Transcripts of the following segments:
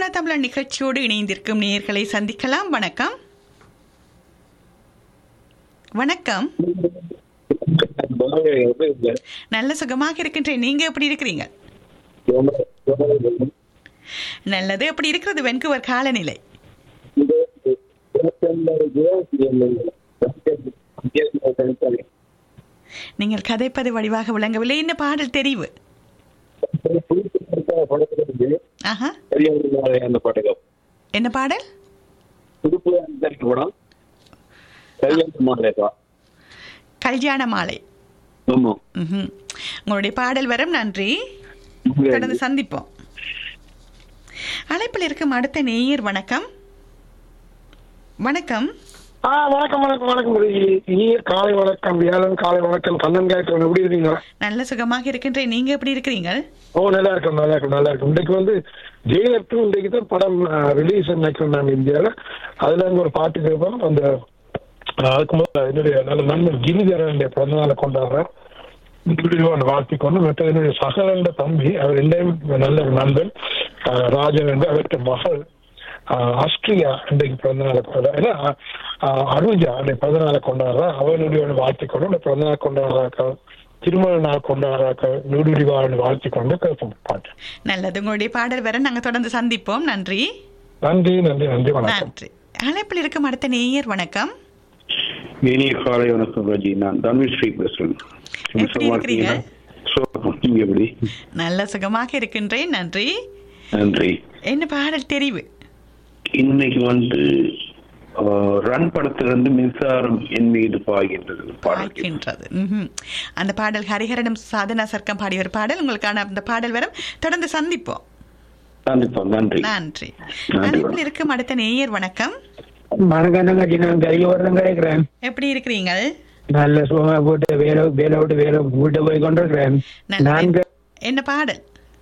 Canada Tamil நிகழ்ச்சியோடு இணைந்திருக்கும் நேயர்களை சந்திக்கலாம். வணக்கம். வணக்கம். நல்ல சுகமாக இருக்கின்றேன். நீங்க எப்படி இருக்கிறீங்க? நல்லது. எப்படி இருக்கிறது வென்கூவர் காலநிலை? நீங்கள் கதைப்பது வடிவாக விளங்கவில்லை. என்ன பாடல் தெரிவு? என்ன பாடல்? கல்யாண மாலை. உங்களுடைய பாடல் வரும். நன்றி. தொடர்ந்து சந்திப்போம். அழைப்பில் இருக்கும் அடுத்த நேயர். வணக்கம். வணக்கம். வணக்கம் வணக்கம் வணக்கம். காலை வணக்கம். வியாழன் காலை வணக்கம். கண்ணன் கேட்கணும். எப்படி இருக்கீங்க? நல்ல சுகமாக இருக்கின்றேன். நீங்க எப்படி இருக்கிறீங்க? நல்லா இருக்கும் நல்லா இருக்கும் நல்லா இருக்கும். இன்றைக்கு வந்து ஜெயலலிதா இன்றைக்கு தான் படம் ரிலீஸ் நினைக்கிறோம் இந்தியாவில். அதுல அங்க ஒரு பாட்டு கேட்போம். அந்த அதுக்கு முதல்ல என்னுடைய நல்ல நண்பர் கிரிதரனுடைய பிறந்த நாளை கொண்டாடுறேன். வாழ்த்திக்கொண்டு மற்ற என்னுடைய சகலண்ட தம்பி அவர் ரெண்டையும் நல்ல நண்பன் ராஜன் என்று அவற்றை மகள் ஆஸ்திரியா இன்றைக்கு பிறந்தநாளை கொண்டாடுற அருஜா அன்றைய பிறந்தநாளை கொண்டாடுறா. அவனுடைய வாழ்த்திக்கொண்டு பிறந்தநாள் கொண்டாடுறாக்க திருமண நாள் கொண்டாடுறாக்க நூடுடிவான்னு வாழ்த்திக்கொண்டு கேட்போம் பாட்டு. நல்லது. உங்களுடைய பாடல் வர நாங்கள் தொடர்ந்து சந்திப்போம். நன்றி நன்றி நன்றி நன்றி. வணக்கம். நன்றி. அழைப்பில் இருக்கும் அடுத்த நேயர். வணக்கம். இனிய காலை வணக்கம் ராஜி. நான் தனுஸ்ரீ பேசுறேன். எப்படி இருக்கிறீங்க? எப்படி? நல்ல சுகமாக இருக்கின்றேன். நன்றி நன்றி. என்ன பாடல் தெரிவு? இன்னைக்கு வந்து ரன் படத்திலிருந்து மின்சாரம் என் மீது பாய்கின்றது. அந்த பாடல் ஹரிஹரனும் சாதனா சர்க்கம் பாடிய ஒரு பாடல். உங்களுக்கான அந்த பாடல் வரும். தொடர்ந்து சந்திப்போம். நன்றி நன்றி. அழைப்பில் இருக்கும் அடுத்த நேயர். வணக்கம். வணக்கம். எப்படி இருக்கிறீங்க? நல்ல சுகமா போட்டு வேலை விட்டு வேலை வீட்டை போய் கொண்டிருக்கிறேன். என்ன பாடல்?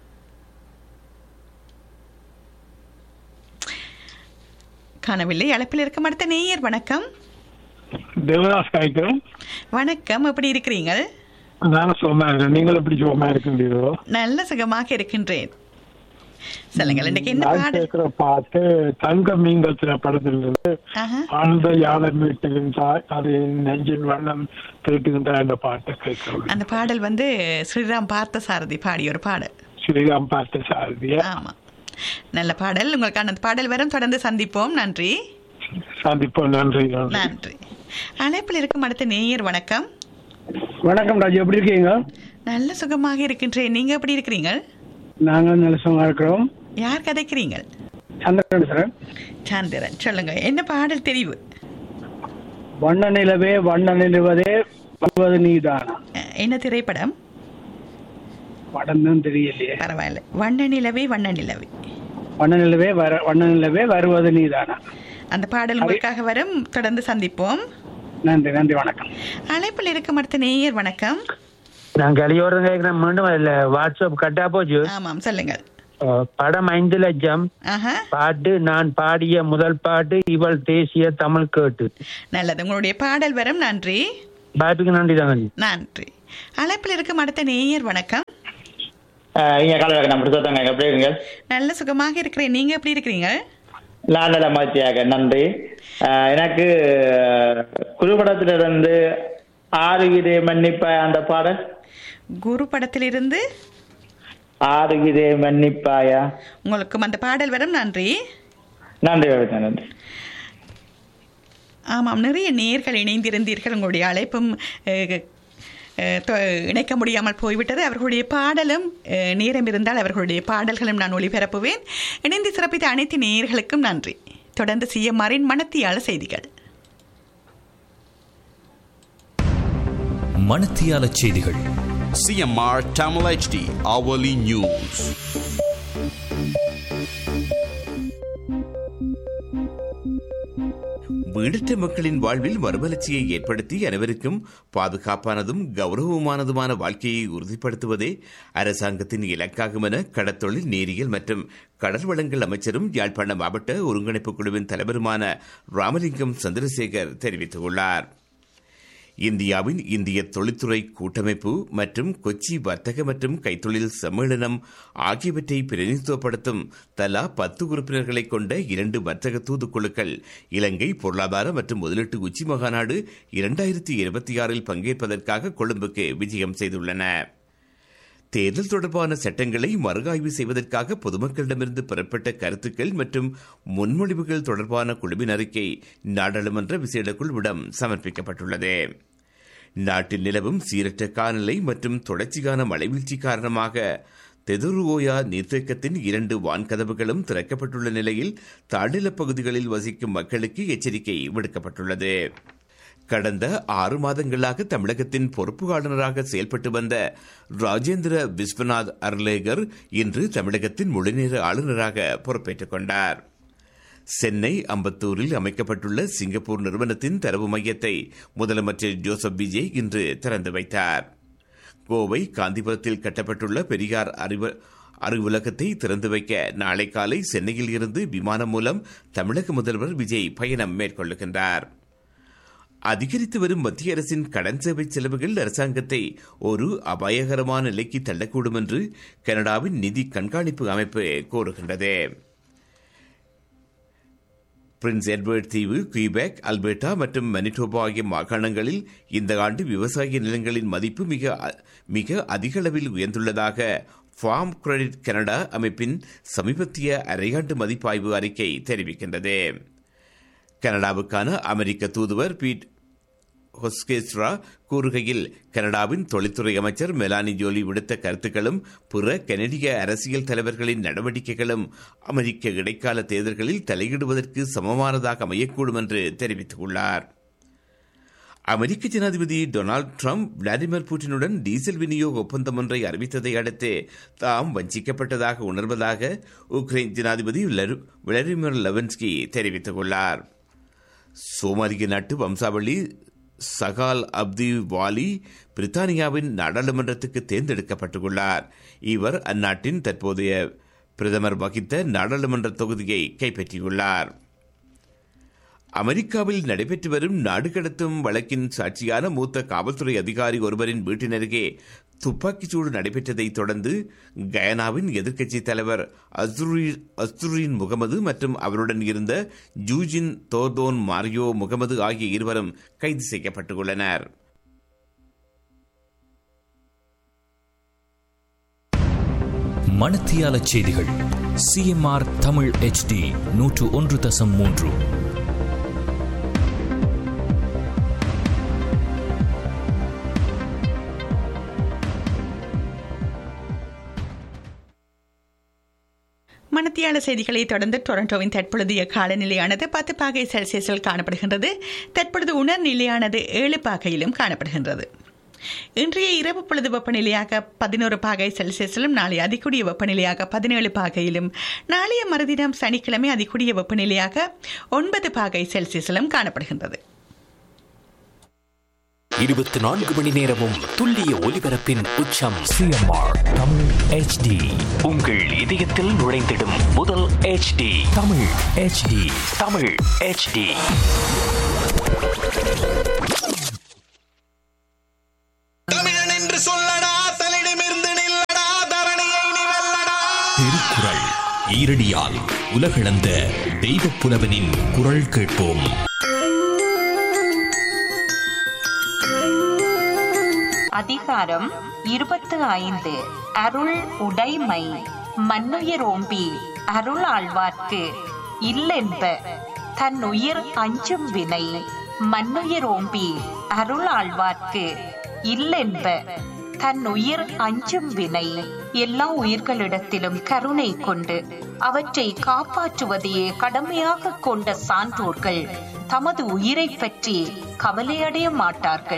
காணவில்லை. அழைப்பில் இருக்கும் அடுத்த நேயர். வணக்கம். தேவதாஸ் காய்க்கிறோம். வணக்கம். எப்படி இருக்கிறீங்க? நான் சுகமா இருக்கிறேன். நீங்கள் எப்படி சுகமா இருக்கீங்களோ? நல்ல சுகமாக இருக்கின்றேன். சொல்லுங்கள். இன்னைக்கு என்ன பாடல்? பாட்டு தங்க மீன்கள் படத்திலிருந்து ஆழ்ந்த யாதன் வீட்டுகின் தாய் அது நெஞ்சின் வண்ணம் கேட்டுகின்ற அந்த பாட்டை கேட்கிறோம். அந்த பாடல் வந்து ஸ்ரீராம் பார்த்த சாரதி பாடிய ஒரு பாடல். ஸ்ரீராம் பார்த்த சாரதி. ஆமா, நல்ல பாடல். உங்களுக்கான அந்த பாடல் வரும். தொடர்ந்து சந்திப்போம். நன்றி. சந்திப்போம். நன்றி நன்றி. அழைப்பில் இருக்கும் அடுத்த நேயர். வணக்கம். வணக்கம் ராஜு. எப்படி இருக்கீங்க? நல்ல சுகமாக இருக்கின்றேன். நீங்க எப்படி இருக்கிறீங்க? நாங்கள் நல்ல சுகமா இருக்கிறோம். யார் கதைக்கிறீங்க? சந்திரன் சார். சந்திரன். சொல்லுங்க. என்ன பாடல் தெரிவு? வண்ண நிலவே வண்ண நிலவதே வருவது நீதானா. என்ன திரைப்படம்? படம் தான் தெரியலையே. பரவாயில்ல. வண்ண நிலவே வண்ண நிலவே வண்ண நிலவே வருவது நீதானா. அந்த பாடல் உங்களுக்காக வரும். தொடர்ந்து சந்திப்போம். நன்றி நன்றி. வணக்கம். அழைப்பில் இருக்கும் அடுத்த நேயர். வணக்கம். நான் கலியோரம் கேட்கிறேன். மீண்டும் வாட்ஸ்அப் கட்டா போச்சு. ஆமாம், சொல்லுங்கள். படம் 5 லட்சம். பாட்டு நான் பாடிய முதல் பாட்டு இவள் தேசிய தமிழ் கேட்டு. நல்லது. உங்களுடைய பாடல் வரும். நன்றி. பாட்டுக்கு நன்றி தாங்க. நன்றி. அழைப்பில் இருக்கும் அடுத்த நேயர். வணக்கம். நல்ல சுகமாக இருக்கிறேன். நீங்க எப்படி இருக்கிறீங்க? நான் நல்ல மகிழ்ச்சியாக. நன்றி. எனக்கு குருபடத்திலிருந்து ஆறுகிதே மன்னிப்பாய் அந்த பாடல். குரு படத்திலிருந்து ஆறுகிதே மன்னிப்பாயா. உங்களுக்கும் அந்த பாடல் வரும். நன்றி நன்றி நன்றி. ஆமாம், நிறைய நேயர்கள் இணைந்திருந்தீர்கள். உங்களுடைய அழைப்பும் இணைக்க முடியாமல் போய்விட்டது. அவர்களுடைய பாடலும் நேரம் இருந்தால் அவர்களுடைய பாடல்களும் நான் ஒளிபரப்புவேன். இணைந்து சிறப்பித்த அனைத்து நேயர்களுக்கும் நன்றி. தொடர்ந்து சிஎம்ஆரின் மனத்தியால செய்திகள். மனத்தியால செய்திகள். CMR Tamil HD hourly news. வீடற்ற மக்களின் வாழ்வில் மறுமலர்ச்சியை ஏற்படுத்தி அனைவருக்கும் பாதுகாப்பானதும் கௌரவமானதுமான வாழ்க்கையை உறுதிப்படுத்துவதே அரசாங்கத்தின் இலக்காகும் என கடற்தொழில், நீரியல் மற்றும் கடல் வளங்கள் அமைச்சரும் யாழ்ப்பாண மாவட்ட ஒருங்கிணைப்பு குழுவின் தலைவருமான ராமலிங்கம் சந்திரசேகர் தெரிவித்துள்ளார். இந்தியாவின் இந்திய தொழில்துறை கூட்டமைப்பு மற்றும் கொச்சி வர்த்தக மற்றும் கைத்தொழில் சம்மேளனம் ஆகியவற்றை பிரதிநிதித்துவப்படுத்தும் தலா 10 உறுப்பினர்களை கொண்ட 2 வர்த்தக தூதுக்குழுக்கள் இலங்கை பொருளாதார மற்றும் முதலீட்டு உச்சி மாநாடு 2026 பங்கேற்பதற்காக கொழும்புக்கு விஜயம் செய்துள்ளன. தேர்தல் தொடர்பான சட்டங்களை மறுஆய்வு செய்வதற்காக பொதுமக்களிடமிருந்து பெறப்பட்ட கருத்துக்கள் மற்றும் முன்மொழிவுகள் தொடர்பான குழுவின் அறிக்கை நாடாளுமன்ற விசேட குழுவிடம் சமர்ப்பிக்கப்பட்டுள்ளது. நாட்டில் நிலவும் சீரற்ற காலநிலை மற்றும் தொடர்ச்சியான மழைவீழ்ச்சி காரணமாக தெதுருவோயா நீர்த்தேக்கத்தின் 2 வான்கதவுகளும் திறக்கப்பட்டுள்ள நிலையில் தாழ்நிலப் பகுதிகளில் வசிக்கும் மக்களுக்கு எச்சரிக்கை விடுக்கப்பட்டுள்ளது. கடந்த 6 மாதங்களாக தமிழகத்தின் பொறுப்பு ஆளுநராக செயல்பட்டு வந்த ராஜேந்திர விஸ்வநாத் அர்லேகர் இன்று தமிழகத்தின் முழுநேர ஆளுநராக பொறுப்பேற்றுக் கொண்டார். சென்னை அம்பத்தூரில் அமைக்கப்பட்டுள்ள சிங்கப்பூர் நிறுவனத்தின் தரவு மையத்தை முதலமைச்சர் ஜோசப் விஜய் இன்று திறந்து வைத்தார். கோவை காந்திபுரத்தில் கட்டப்பட்டுள்ள பெரியார் அறிவுலகத்தை திறந்து வைக்க நாளை காலை சென்னையில் இருந்து விமானம் மூலம் தமிழக முதல்வர் விஜய் பயணம் மேற்கொள்ளுகின்றார். அதிகரித்து வரும் மத்திய அரசின் கடன் சேவை செலவுகள் அரசாங்கத்தை ஒரு அபாயகரமான நிலைக்கு தள்ளக்கூடும் என்று கனடாவின் நிதி கண்காணிப்பு அமைப்பு கூறுகின்றது. பிரின்ஸ் எட்வர்ட் தீவு, குயிபெக், அல்பர்டா மற்றும் மனிடோபா ஆகிய மாகாணங்களில் இந்த ஆண்டு விவசாய நிலங்களின் மதிப்பு மிக அதிக அளவில் உயர்ந்துள்ளதாக ஃபார்ம் கிரெடிட் கனடா அமைப்பின் சமீபத்திய அரையாண்டு மதிப்பாய்வு அறிக்கை தெரிவிக்கின்றது. கனடாவுக்கான அமெரிக்க தூதுவர் பீட் ஹொஸ்கேஸ்ட்ரா கூறுகையில், கனடாவின் தொழில்துறை அமைச்சர் மெலானி ஜோலி விடுத்த கருத்துக்களும் பிற கனடிய அரசியல் தலைவர்களின் நடவடிக்கைகளும் அமெரிக்க இடைக்கால தேர்தல்களில் தலையிடுவதற்கு சமமானதாக அமையக்கூடும் என்று தெரிவித்துள்ளார். அமெரிக்க ஜனாதிபதி டொனால்டு டிரம்ப் விளாடிமிர் புட்டினுடன் டீசல் விநியோக ஒப்பந்தம் ஒன்றை அறிவித்ததை அடுத்து தாம் வஞ்சிக்கப்பட்டதாக உணர்வதாக உக்ரைன் ஜனாதிபதி விளாடிமிர் லெவன்ஸ்கி தெரிவித்துள்ளார். சோமாலிய நாட்டு வம்சாவளி சகால் அப்தி வாலி பிரித்தானியாவின் நாடாளுமன்றத்துக்கு தேர்ந்தெடுக்கப்பட்டுள்ளார். இவர் அந்நாட்டின் தற்போதைய பிரதமர் வகித்த நாடாளுமன்ற தொகுதியை கைப்பற்றியுள்ளார். அமெரிக்காவில் நடைபெற்று வரும் நாடு கடத்தும் வழக்கின் சாட்சியான மூத்த காவல்துறை அதிகாரி ஒருவரின் வீட்டினருகே துப்பாக்கிச்சூடு நடைபெற்றதை தொடர்ந்து கயானாவின் எதிர்க்கட்சித் தலைவர் அஸ்துரின் முகமது மற்றும் அவருடன் இருந்த ஜூஜின் தோர்தோன் மாரியோ முகமது ஆகிய இருவரும் கைது செய்யப்பட்டுள்ளனர். மணத்தியால செய்திகள் CMR தமிழ் HD 101.3. மணத்தியால செய்திகளை தொடர்ந்து டொரண்டோவின் தற்பொழுதைய காலநிலையானது 10 பாகை செல்சியஸில் காணப்படுகின்றது. தற்பொழுது உணர்நிலையானது 7 பாகையிலும் காணப்படுகின்றது. இன்றைய இரவு பொழுது வெப்பநிலையாக 11 பாகை செல்சியஸிலும், நாளை அதிகூடிய வெப்பநிலையாக 17 பாகையிலும், நாளைய மறுதினம் சனிக்கிழமை அதிகூடிய வெப்பநிலையாக 9 பாகை செல்சியஸிலும் காணப்படுகின்றது. 24 மணி நேரமும் துல்லிய ஒலிபரப்பின் உச்சம் CMR தமிழ் HD. உங்கள் இதயத்தில் நுழைந்திடும் முதல் HD Tamil HD. Tamil HD. தமிழன் என்று சொல்லடா, தலிடமிருந்து நில்லடா, தரணியை நீ வெல்லடா. திருக்குறள் ஈரடியால் உலகளந்த தெய்வப் புலவனின் குரல் கேட்போம். அதிகாரம் 25. அருள் உடைமை. மன்னுயிரோம்பி அருள் ஆழ்வார்க்கு இல்லென்ப தன்னுயிர் அஞ்சும் வினை. மன்னுயிரோம்பி அருள் ஆழ்வார்க்கு இல்லென்ப தன்னுயிர் அஞ்சும் வினை. எல்லா உயிர்களிடத்திலும் கருணை கொண்டு அவற்றை காப்பாற்றுவதையே கடமையாக கொண்ட சான்றோர்கள் தமது உயிரை பற்றி கவலையடைய மாட்டார்கள்.